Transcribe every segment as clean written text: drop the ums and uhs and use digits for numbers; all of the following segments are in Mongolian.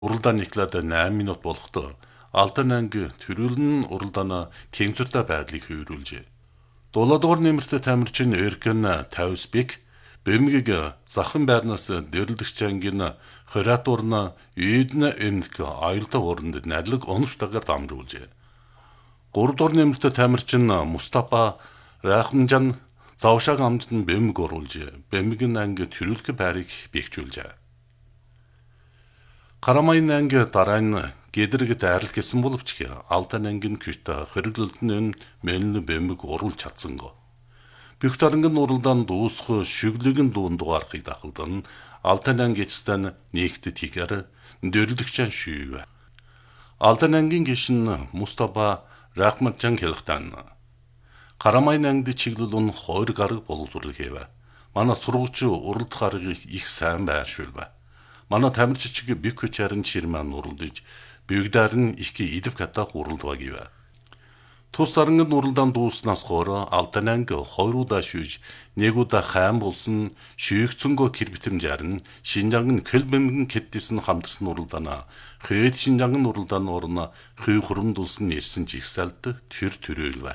Уралдаан эхлээд 8 минут болохдоо Алдан анги төрүүлэн уралдаана тэнцвэртэй байдлыг хөврүүлжээ. Дулаадуур нэмэртэй тамирчин Эркен 50 бик бэмгийг захан байрнаас дөрлөгч ангийн хориатуурна үйднэ эмнэг аюултай уранд надлаг оновчтойгоор дамжуулжээ. 3 дугаар нэмэртэй тамирчин Мустафа Рахмжан завшааг амтнд бэмэг оруулжээ. Бэмгийн анги төрүүлэх байрыг бэхжүүлжээ. Карамайн анги дараа нь гэдрэгт айрал гэсэн боловч Алдан ангийн күшт хэрэглэлтэн мэлэн бэмэг оруулж чадсанго. Бүх тарангын уралдаан дуусах шүглэгэн дуун дугаархыг дахалдан Алдан анги эцэстэн нэгт тигэр дөрлөгчэн шүйв. Алдан ангийн гишин Мустафа Рахмжан хэлхтэн Карамайн ангид чиглэлэн хоёр гараг боловсруулах. Манай сургууч уралдах аргыг их сайн байршуулв. Манай тамирчичиг бик хүчээр чирман уралдаж бигдаар нь их идэх катах уралдваа гэв. Тус дарангын уралдаан дууснаас хойш Алдан анги 2 удаа шүүж, 1 удаа хайм болсон шүүгцөнгөө гэр битэмжээр нь Шинжаангын Көлбэмгэн кэддсэн хамтарсан уралдаанаа Хөөд Шинжаангын уралдаан орно хүй хурамдулсан ирсэн жигсаалд төр төрөөлв.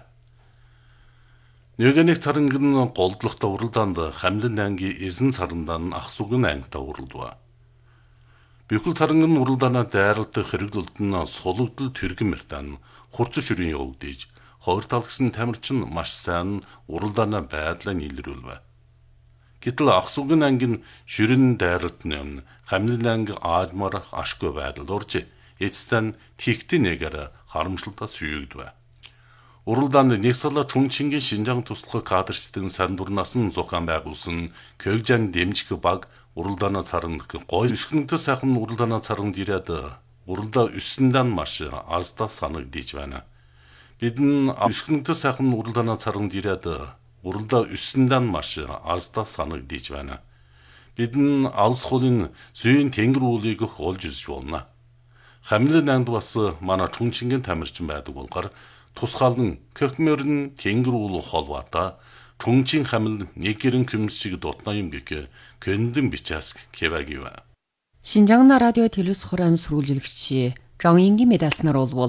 Нэгэнэг царангын голдлохтой уралдаанд Хамлын анги эзэн царандaan ах сугын ангитай уралдав. Бүхэл царангын уралдаанаа дайралт хэрэглэлт нь сулагдал түргэн мэртэн хурц шүрийн явагдаж, хоёр тал гэсэн тамирчин маш сайн уралдаанаа байдлаа нийлрүүлв. Гэтэл ах сугын ангийн шүрэн дайралт нь Хамлын анги аадмар ашгүй байдал орж, эцэстэн тэгтэн нэгээр харамсалтаас шүйгдв. Уралдаанд нэг сала Чүнчингийн Шинжаан туслах кадрчдын сандурнаас нь зохион байгуулсан Көгжан дэмжих баг уралдаанаа царанд гой өсгөнтэй сайхан уралдаанаа царанд ирээд уралдаа өссөндөө маш аздаа санагдаж байна. Бидэн өсгөнтэй сайхан уралдаанаа царанд ирээд уралдаа өссөндөө маш аздаа санагдаж байна. Бидэн алс хулын зүйн тэнгэр уулыг олж үзэж болно. Хамлын ангид бас манай Чүнчингийн тамирчин байдаг болохоор тусгаалн Көхмөрн тэнгэр уул холбоотой Чүнчин хамл нэг гэрэн көмсчиг дутна юм гэх көндөм бичээс кевагива. Шинжаангна радио телевиз хорон сүрүүлжлэгч Жонингийн медаснаар болвол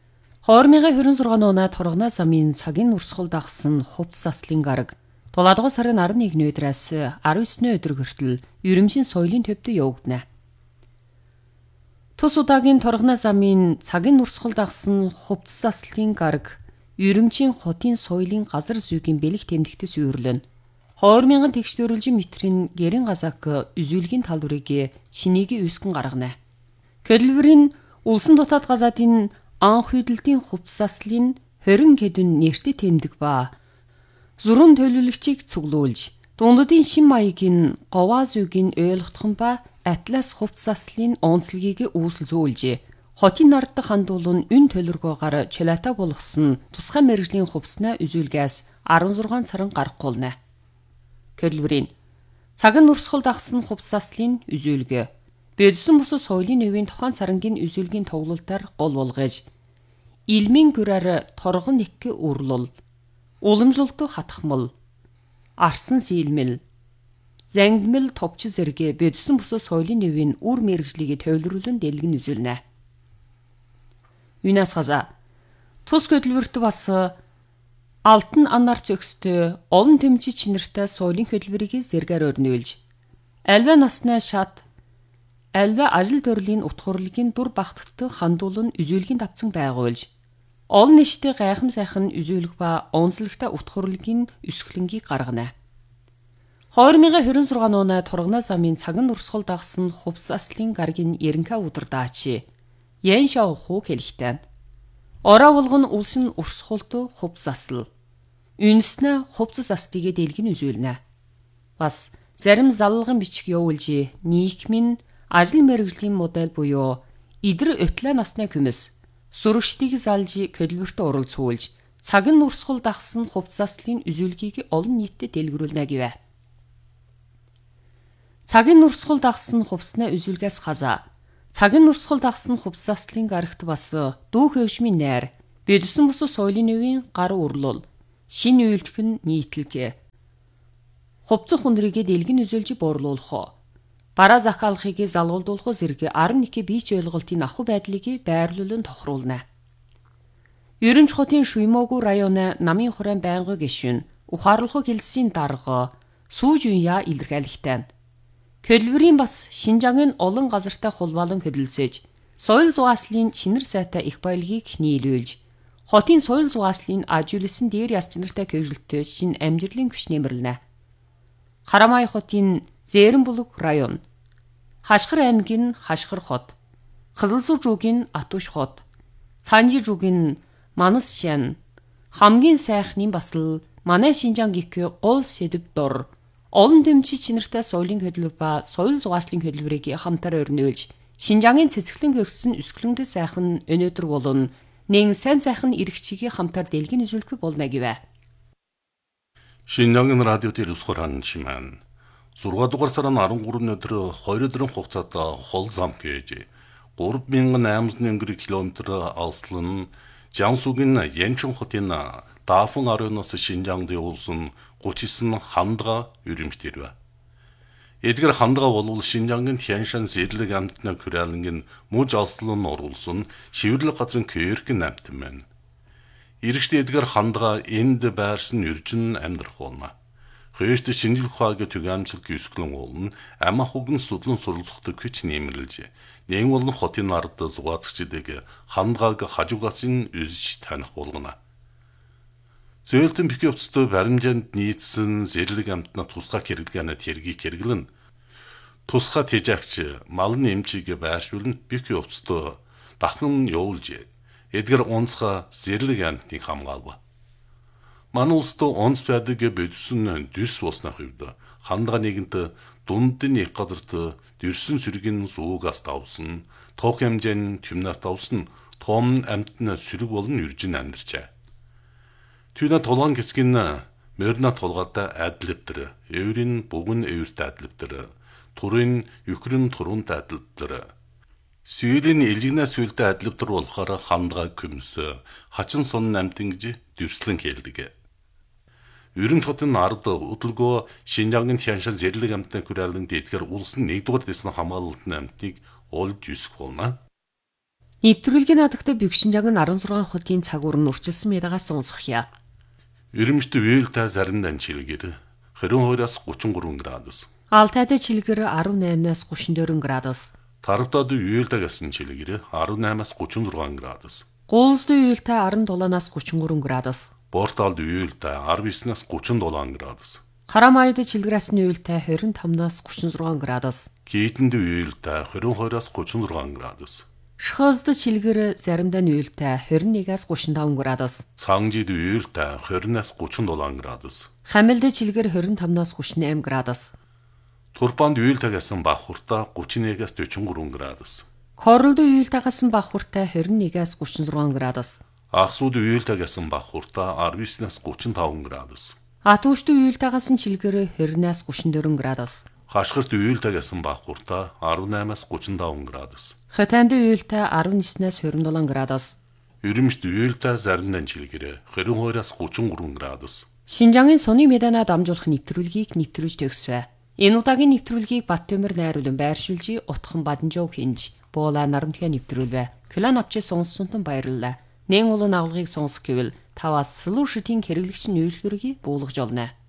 2026 оноо торгоноо замын цагийн урсгал дагсан хувцас заслын гараг 7 дугаар сарын 11-ний өдрөөс 19-ний өдөр хүртэл Ерөмшин соёлын төвд явагдана. Тус удаагийн торгоноо замын цагийн урсгал дагсан хувцас заслын гараг Ерөмчийн хотын соёлын газар зүйгийн бэлэг тэмдэгтээс үйрлэн 2000 тэгш төрөлжин метрийн гэрэн газак үзүүлгийн тал бүрийг шинийгийн үйсгэн гаргана. Көлбөрийн улсын дотоод газатын анх хөдөлтийн хувцас заслын 20 хэдэн нэртэй тэмдэг ба зурун төлөвлөгчийг цуглуулж дундадын шин маягийн говаа зүйгийн ойлгохтон ба атлас хувцас заслын онцлогийг үүсэлзүүлж хотын нард хандуулан үн төлөргөөгөр чулаата болгосон тусгай мэргэжлийн хувцснаа үзүүлгээс 16 сарын гаргахулна. Көлбөрийн цагийн урсгал дагсан хувцас заслын үзүүлгээ Бэдсэн бус соёлын нөвийн тухайн сарангийн үзүүлгийн тоглолтоор гол болгож илмийн гүрээр торгон нэг үрлэл уламжлалт хатхмал арсан сийлмэл зангмэл товч зэрэг Бэдсэн бус соёлын нөвийн үр мэргэжлийг төвлөрүүлэн дэлгэн үзүүлнэ. Юнас газа тус хөдөлгөөрт бас алтан анаар зөкстэй олон тэмцээ чинэртэй соёлын хөдөлгөөрийг зэргээр өрнүүлж альва насны шат альва ажил төрлийн утгуурлын дур багтагт хандуулан үзүүлгийн давцан байгуулж олон нийттэй гайхам сайхан үзүүлэх ба онцлогтой утгуурлын өсгөлөнгийг гаргана. 2026 оноо торгоноо замын цагийн урсгал дагсан хувцас заслын гарагийн эренхэ удирдаач Ян Шао Ху хэлэхтэн. Ороо болгон улсын урсгалт хувцас засал. Үнэснэ хувцас заслыг дэлгэн үзүүлнэ. Бас зарим залалгын бичих явуулж нийгмийн ажил мэргэжлийн модель буюу идэр өтлөө насны хүмүүс сүрэгчдийг залж хөдөлгөөрт оролцуулж цагийн урсгал дагсан хувцас заслын үзүүлгийг олон нийтэд дэлгэрүүлнэ гэв. Цагийн урсгал дагсан хувцснаа үзүүлгээс хазаа цагийн урсгал дагсан хувцас заслын гарагт бас дүү хөвшмийн найр Бэдсэн бус соёлын нөвийн гар урлал шин үйлдэх нь нийтлэг хувцас хүндрийг дэлгэн үзүүлж буурлуулах Бараа захиалахыг залгуулдуулах зэрэг 11 бийч ойлголтын ахуй байдлыг байрлуулан тохируулна. Ерөнч хотын Шуймогу районы намын хураан байнгын гишүүн ухаарлах хэлсийн дарга Сүүжүнья илэрхийлэхтэй. Хөдөлмөрийн бас Шинжангийн олон газартай хулбалан хөдөлсөж, соёл зугааслын чинэр сайтай их баялагийг нийлүүлж, хотын соёл зугааслын ажиулсан дээр яс чинартай кэвжлэлтөөс шин амжилтын күч нэмэрлэнэ. Харамай хотын Зээрэнбулуг район, Хашгир аймгийн Хашгир хот, Кызылсуу жуугийн Атуш хот, Цанжи жуугийн Манас шан, хамгийн сайхны басл манай Шинжаан гихэ гол сэдэв дор олон дэвчи чинэртэй соёлын хөдөлгөөр ба соёл зугааслын хөдөлгөөрийг хамтаар өрнөөлж, Шинжаангийн цэцгэлэн хөгссөн өсгөлөндөө сайхан өнөөдөр болон нэн сайн сайхан эрэгчийг хамтаар дэлгэн үзүүлэх болно гэвэ. Шинжаангийн радио дээр усхоран шимэн 6 дугаар сарын 13-ны өдөр 2 өдрийн хугацаанд хол зам гэж 3800 км алслан Jiangsuгийн Янчин хотын Дафун ареноос Шинжаанд явуулсан 39 хандга юрэмжтэрвэ. Эдгээр хандга болвол Шинжаангийн Тяншан зэрлэг амтны хүрээлэнгийн муж алслан оруулсан шивэрлэг газрын Кёркэн амтан байна. Иргэшд эдгээр хандга энд байрсан үржин амьдрах болно. Хөөст шинжлэх ухааны түгээмжлэг өсгөлөн уулна амах угэн судлан суралцахдаг хүч нэмэрлэж нэн болон хотын ард зугаацчдыг хандгааг хажуугасын үзэж таних болгоно. Зөөлтөн бикэвцтэй баримжаанд нийцсэн зэрлэг амтна тусгай хэрэглэнэ тэргийг хэрэглэн тусгай тэжаагч малын эмчийг байршуулна бикэвцтэй дахин явуулж эдгээр онцгой зэрлэг амтныг хамгаалв. Манай улсад онц байдаг бодсон дүрс болсны хувьд хандга нэгэнт дундын их газарт дүрсэн сүргийн суугаас давсан, тоох хэмжээний тэмнээс давсан том амтны сүрэг болон үржин амьдарчээ. Түүний тулгаан хэсгийн морина тулгаатай адилбтэр, эврийн бүгэн эвэртэй адилбтэр, турын юхрын турунтай адилбтэр, сүйлийн илгнээс сүйлтэй адилбтэр болохоор хандгаа көмс, хачин сон амтэн гэж дүрслэн хэлдэг. Ерөнч хотын ард удалгүй Шинжаангийн Тяншан зэрлэг амтны хүрээлэнд эдгээр улсын 1-р дэсний хамгаалалтын амтныг олж үсэх болно. Нэвтрүүлгийн надагт Бэг Шинжаангийн 16 хотын цагуур нь урчилсан мэдагаас сонсохъя. Ерөмжт вээлтэй заримдан чилгэр 22-аас 33 градус. Алтайд чилгэр 18-аас 34 градус. Тарвтад вээлтэй гасан чилгэр 18-аас 36 градус. Гуулсд вээлтэй 17-аас 33 градус. Борталд вээлтэй 19-аас 37 градус. Харамайд чилгэрээс нь вээлтэй 25-аас 36 градус. Кийтэнд вээлтэй 22-аас 36 градус. Шхозд чилгэр заримдаа вээлтэй 21-аас 35 градус. Цангжид вээлтэй 20-аас 37 градус. Хамилд чилгэр 25-аас 38 градус. Турпанд вээлтэй гасан бахуртаа 31-аас 43 градус. Хоролд вээлтэй гасан бахуртаа 21-аас 36 градус. Ахсууд вээлтэй гасан бахуртаа 19-аас 35 градус. Атуушд вээлтэй гасан чилгэр 20-аас 34 градус. Хашгирт вээлтэй гасан бахуртаа 18-аас 35 градус. Хотанд вээлтэй 19-аас 27 градус. Ерөмжт вээлтэй заримдан чилгэр 22-аас 33 градус. Шинжаангийн Сони Медана дамжуулах нэвтрүүлгийг нэвтрүүлж төгсвэ. Энэ удаагийн нэвтрүүлгийг Баттөмөр найруулан байршуулж, Утхан Баданжов хинж, Буула Нарамтгай нэвтрүүлвэ. Клан авчи сонссонтон баярлалаа. Нэн улан авлагыг сонсох гэвэл таваас слушатын хэрэглэгч нүүрсгэрийг буулгаж олно.